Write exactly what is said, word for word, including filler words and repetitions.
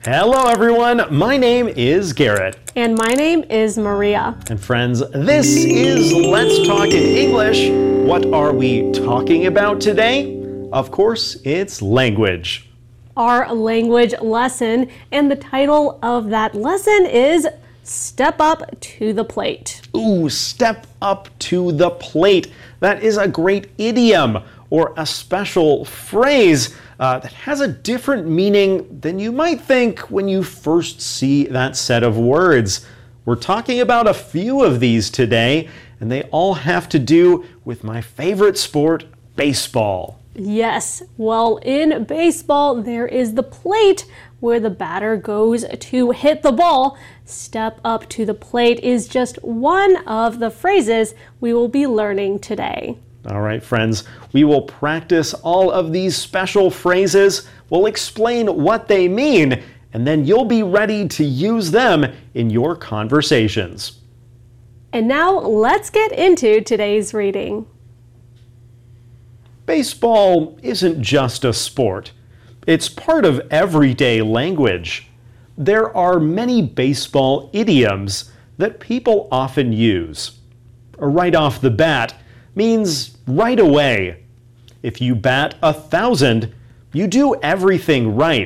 Hello everyone, my name is Garrett. And my name is Maria. And friends, this is Let's Talk in English. What are we talking about today? Of course, it's language. Our language lesson, and the title of that lesson is Step Up to the Plate. Ooh, step up to the plate. That is a great idiom or a special phrase uh, that has a different meaning than you might think when you first see that set of words. We're talking about a few of these today, and they all have to do with my favorite sport, baseball. Yes, well, in baseball, there is the plate where the batter goes to hit the ball. Step up to the plate is just one of the phrases we will be learning today. All right, friends, we will practice all of these special phrases. We'll explain what they mean, and then you'll be ready to use them in your conversations. And now let's get into today's reading. Baseball isn't just a sport. It's part of everyday language. There are many baseball idioms that people often use. Right off the bat means right away. If you bat a thousand, you do everything right.